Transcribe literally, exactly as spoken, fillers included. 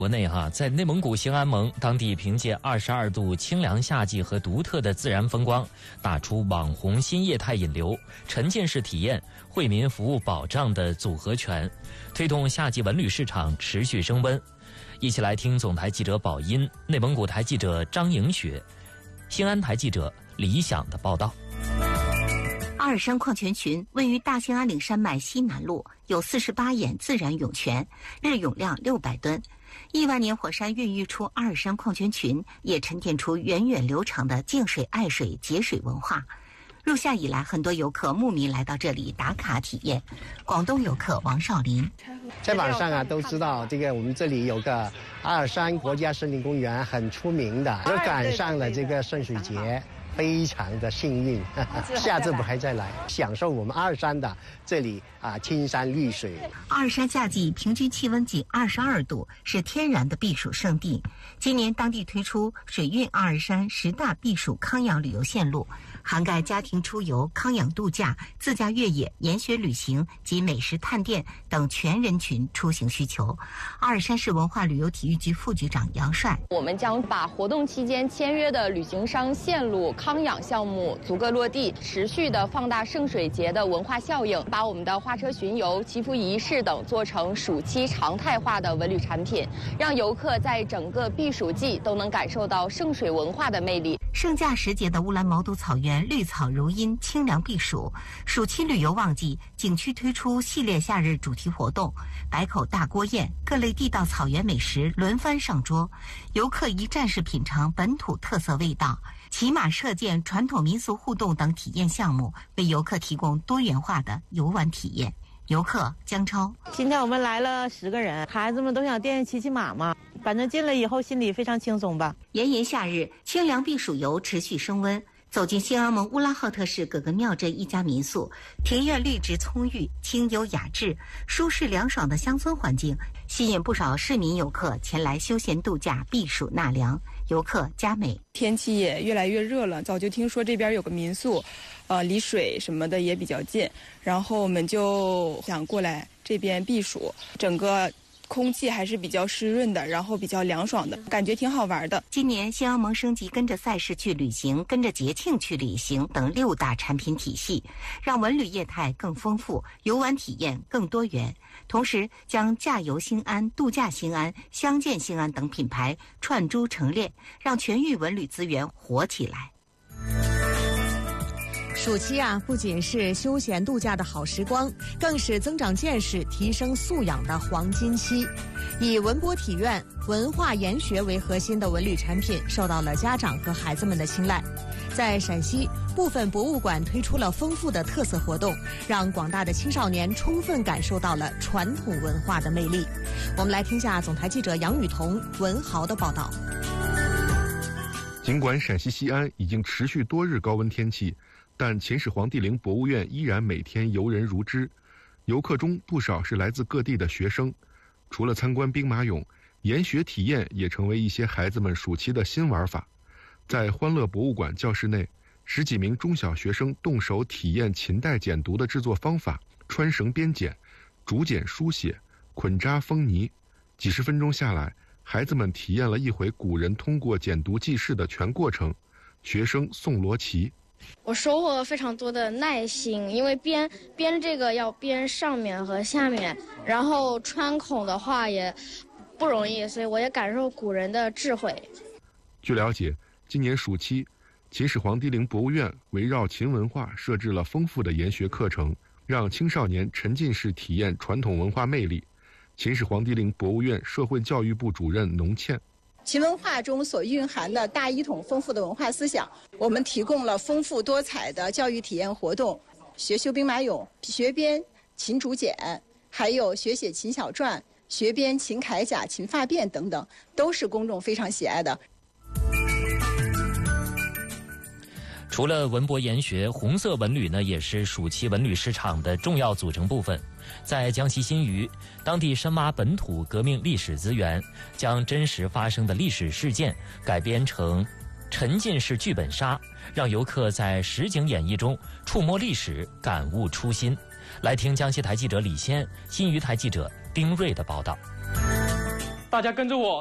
国内哈，在内蒙古兴安盟，当地凭借二十二度清凉夏季和独特的自然风光，打出网红新业态引流、沉浸式体验、惠民服务保障的组合拳，推动夏季文旅市场持续升温。一起来听总台记者宝音、内蒙古台记者张莹雪、兴安台记者李想的报道。 阿尔山矿泉群位于大兴安岭山脉西南麓，有四十八眼自然涌泉，日涌量六百吨。亿万年火山孕育出阿尔山矿泉群，也沉淀出源远流长的净水、爱水、节水文化。入夏以来，很多游客慕名来到这里打卡体验。广东游客王少林， 在网上啊都知道这个我们这里有个阿尔山国家森林公园很出名的，就赶上了这个圣水节。非常的幸运，呵呵下次不还再来享受我们阿尔山的这里啊青山绿水。 阿尔山夏季平均气温仅二十二度，是天然的避暑胜地。今年当地推出水韵阿尔山十大避暑康养旅游线路，涵盖家庭出游、康养度假、自驾越野、研学旅行及美食探店等全人群出行需求。阿尔山市文化旅游体育局副局长杨帅， 我们将把活动期间签约的旅行商线路康养项目逐个落地，持续的放大圣水节的文化效应，把我们的花车巡游、祈福仪式等做成暑期常态化的文旅产品，让游客在整个避暑季都能感受到圣水文化的魅力。 盛夏时节的乌兰毛都草原绿草如茵，清凉避暑。暑期旅游旺季，景区推出系列夏日主题活动，百口大锅宴，各类地道草原美食轮番上桌，游客一站式品尝本土特色味道。骑马射箭、传统民俗互动等体验项目，为游客提供多元化的游玩体验。游客江超， 今天我们来了十个人，孩子们都想惦记骑骑马嘛，反正进来以后心里非常轻松吧。 炎炎夏日，清凉避暑游持续升温。走进兴安盟乌拉赫特市葛格庙镇一家民宿，庭院绿植葱郁，清幽雅致，舒适凉爽的乡村环境吸引不少市民游客前来休闲度假、避暑纳凉。游客佳美， 天气也越来越热了，早就听说这边有个民宿，呃，离水什么的也比较近，然后我们就想过来这边避暑，整个空气还是比较湿润的，然后比较凉爽的，感觉挺好玩的。 今年兴安盟升级跟着赛事去旅行、跟着节庆去旅行等六大产品体系，让文旅业态更丰富，游玩体验更多元。同时将驾游兴安、度假兴安、相见兴安等品牌串珠成列，让全域文旅资源活起来。 暑期啊，不仅是休闲度假的好时光，更是增长见识、提升素养的黄金期。以文博体院、文化研学为核心的文旅产品受到了家长和孩子们的青睐。在陕西，部分博物馆推出了丰富的特色活动，让广大的青少年充分感受到了传统文化的魅力。我们来听下总台记者杨雨桐、文豪的报道。 尽管陕西西安已经持续多日高温天气，但秦始皇帝陵博物院依然每天游人如织，游客中不少是来自各地的学生。除了参观兵马俑，研学体验也成为一些孩子们暑期的新玩法。在欢乐博物馆教室内，十几名中小学生动手体验秦代简牍的制作方法，穿绳编简、竹简书写、捆扎封泥。几十分钟下来，孩子们体验了一回古人通过简牍记事的全过程。学生宋罗琦， 我收获了非常多的耐心，因为编编这个要编上面和下面，然后穿孔的话也不容易，所以我也感受古人的智慧。 据了解，今年暑期，秦始皇帝陵博物院围绕秦文化设置了丰富的研学课程，让青少年沉浸式体验传统文化魅力。秦始皇帝陵博物院社会教育部主任农倩， 秦文化中所蕴含的大一统丰富的文化思想，我们提供了丰富多彩的教育体验活动，学修兵马俑、学编秦竹简，还有学写秦小篆、学编秦铠甲、秦发辫等等，都是公众非常喜爱的。 除了文博研学，红色文旅呢也是暑期文旅市场的重要组成部分。在江西新余，当地深挖本土革命历史资源，将真实发生的历史事件改编成沉浸式剧本杀，让游客在实景演绎中触摸历史，感悟初心。来听江西台记者李先、新余台记者丁瑞的报道。 大家跟着我